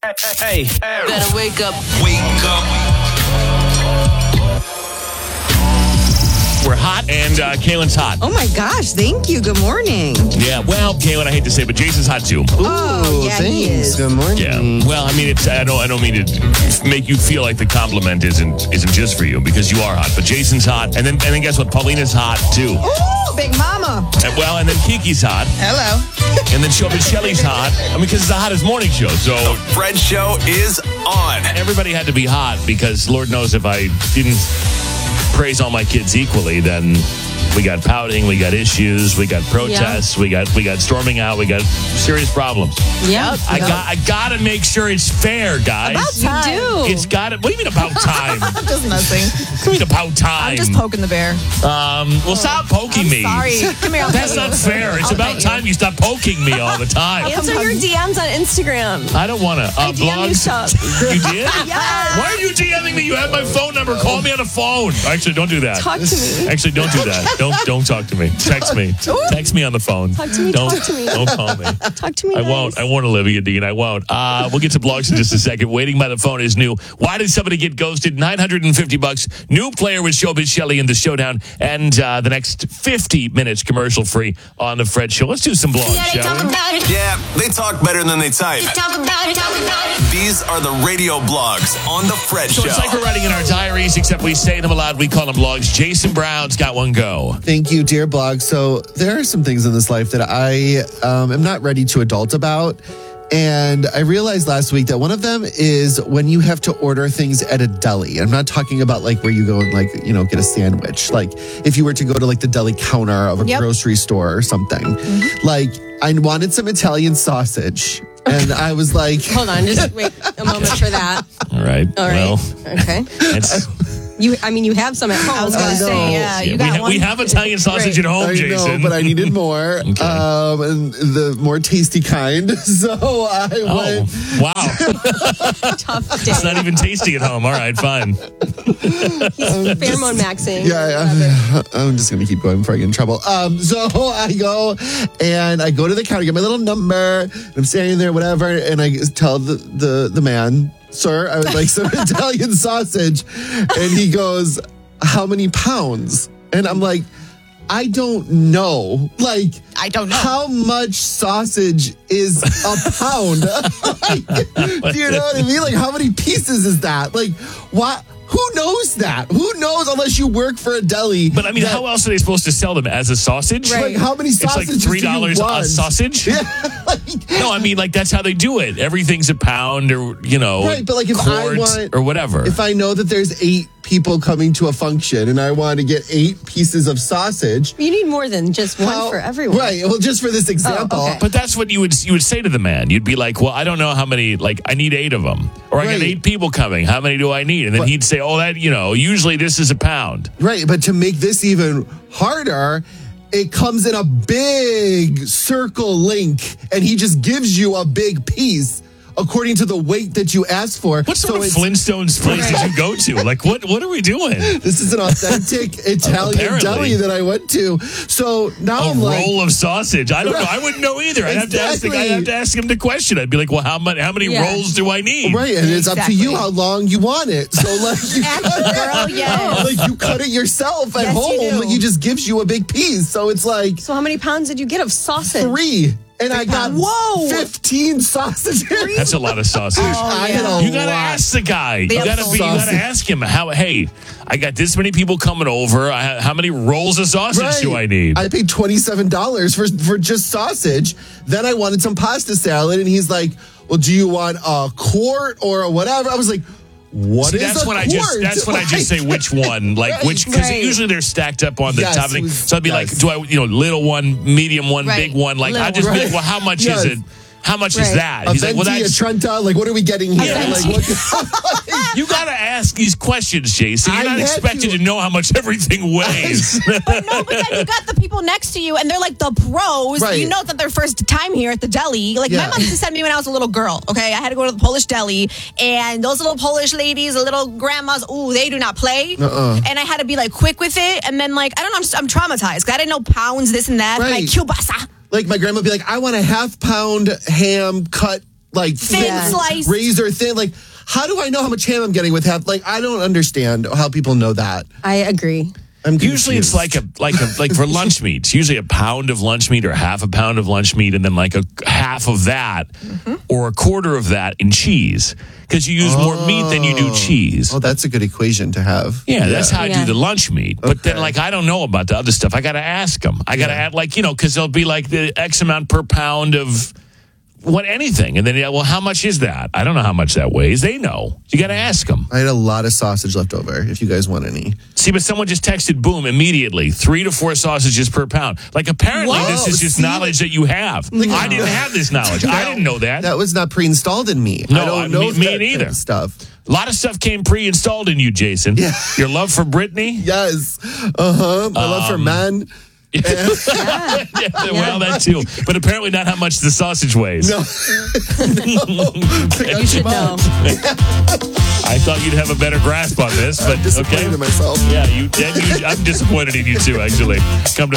Hey. Better wake up. Wake up. We're hot, and Kaylin's hot. Oh my gosh, thank you. Good morning. Yeah, well, Kaylin, I hate to say, but Jason's hot too. Oh, yeah, thanks. he is. Good morning. Yeah. Well, I mean, it's I don't mean to make you feel like the compliment isn't just for you, because you are hot. But Jason's hot, and then guess what? Paulina's hot too. Ooh, big mama. And then Kiki's hot. Hello. And then Shelly's hot. I mean, because it's the hottest morning show. So The Fred Show is on. everybody had to be hot, because Lord knows if I didn't praise all my kids equally, then we got pouting, we got issues, we got protests, we got storming out, we got serious problems. Yep. I gotta make sure it's fair, guys. About time. You do. It's gotta. What do you mean about time? Just nothing. What do you mean about time? I'm just poking the bear. Well, stop poking me. Sorry. Come here. I'll That's pet not you. fair. It's I'll about pet you. time you stop poking me all the time. Answer your DMs on Instagram. I don't want to. I DM you blogs. stuff. You did? Yes. Why are you DMing me? You have my phone number. Call me on the phone. Actually, don't do that. Talk to me. Actually, don't do that. Don't talk to me. Text me. Text me on the phone. Talk to me. Don't, Talk to me. Don't call me. Talk to me. I nice. won't. I won't, Olivia Dean. I won't. We'll get to blogs in just a second. Waiting by the phone is new. Why did somebody get ghosted? $950. New player with Showbiz Shelley in the showdown. And the next 50 minutes commercial free on the Fred Show. Let's do some blogs, shall we? Yeah, they talk better than they type. These are the radio blogs on the Fred So Show. it's like we're writing in our diaries, except we say them aloud. We call them blogs. Jason Brown's got one go. Thank you, dear blog. So there are some things in this life that I am not ready to adult about. And I realized last week that one of them is when you have to order things at a deli. I'm not talking about like where you go and like, get a sandwich. Like if you were to go to like the deli counter of a grocery store or something. Like I wanted some Italian sausage. And I was like... Hold on, just wait a moment for that. All right. All right. Well, Okay. it's, You have some at home. I was going to say, yeah, you got one. we have Italian sausage at home, I Jason. know, but I needed more, and the more tasty kind. So I went. Wow. Tough day. It's not even tasty at home. All right, fine. He's pheromone maxing. Yeah, I'm just gonna keep going before I get in trouble. So I go to the counter, get my little number, and I'm standing there, whatever, and I tell the man, sir, I would like some Italian sausage, and he goes, how many pounds? And I'm like, I don't know. Like, I don't know. How much sausage is a pound? Like, do you know what I mean? Like, how many pieces is that? Like, what? Who knows that? Who knows unless you work for a deli? But I mean, how else are they supposed to sell them? As a sausage? Like, how many sausages It's like do you $3 a want? sausage? Yeah, No, I mean, like, that's how they do it. Everything's a pound or, Right, but like if I quart want... or whatever. If I know that there's 8 people coming to a function and I want to get 8 pieces of sausage... You need more than just one for everyone. Right, well, just for this example... okay. But that's what you would say to the man. You'd be like, well, I don't know how many, like, I need 8 of them. Or I got Right. 8 people coming. How many do I need? And then he'd say, oh, that, usually this is a pound. Right, but to make this even harder, it comes in a big circle link, and he just gives you a big piece according to the weight that you asked for. What sort of Flintstones place did you go to? Like, what are we doing? This is an authentic Italian Apparently. deli that I went to. So now A I'm like... roll of sausage. I don't know. I wouldn't know either. I'd have to ask him the question. I'd be like, well, how many rolls do I need? Right, and it's up to you how long you want it. So like Girl, yes. like you cut it yourself at Yes, you home. do. He just gives you a big piece. So it's like So how many pounds did you get of sausage? 3. And I got Whoa. 15 sausages. That's a lot of sausage. I had a You gotta lot. ask the guy. You Big gotta sausage. ask him hey, I got this many people coming over. How many rolls of sausage do I need? I paid $27 for just sausage. Then I wanted some pasta salad, and he's like, "Well, do you want a quart or a whatever?" I was like, "What See, is that's a when quart?" that's when I just say which one, like Right, which, because right. usually they're stacked up on the Yes, top of the it thing. was- So I'd be yes. like, do I, little one, medium one, Right. big one? Like Little I'd just be one. like, well, how much Yes. is it? How much is Right. that? A He's like, well, venti, a that's. Trenta. Like, what are we getting here? Yeah. Like, what? You gotta ask these questions, Jason. You're I not had expected to. to know how much everything weighs. No, but then you got the people next to you, and they're like the pros. Right. You know that their first time here at the deli. Like, Yeah. my mom used to send me when I was a little girl, okay? I had to go to the Polish deli, and those little Polish ladies, the little grandmas, ooh, they do not play. And I had to be, like, quick with it, and then, like, I don't know, I'm traumatized, because I didn't know pounds, this and that. Right. Like, kielbasa. Like my grandma would be like, "I want a 1/2 pound ham cut like Thin slice. razor thin. Like, how do I know how much ham I'm getting with half? Like, I don't understand how people know that. I agree. Usually it's like for lunch meat. It's usually a pound of lunch meat or half a pound of lunch meat, and then like a half of that or a quarter of that in cheese, because you use more meat than you do cheese. Oh, that's a good equation to have. Yeah, that's how I do Yeah. the lunch meat. But then, like, I don't know about the other stuff. I got to ask them. I got to add, like, because they'll be like the X amount per pound of anything. And then, well, how much is that? I don't know how much that weighs. They know. You got to ask them. I had a lot of sausage left over, if you guys want any. See, but someone just texted, boom, immediately, 3 to 4 sausages per pound. Like, apparently, this is just knowledge that you have. I didn't have this knowledge. I didn't know that. That was not pre-installed in me. No, I don't know me that kind neither. of stuff. A lot of stuff came pre-installed in you, Jason. Yeah. Your love for Britney? Yes. My love for men. Yeah, well, that too. But apparently not how much the sausage weighs. No. You should know. I thought you'd have a better grasp on this, but Disappointed okay. in myself. Yeah, I'm disappointed in you too, actually. Come to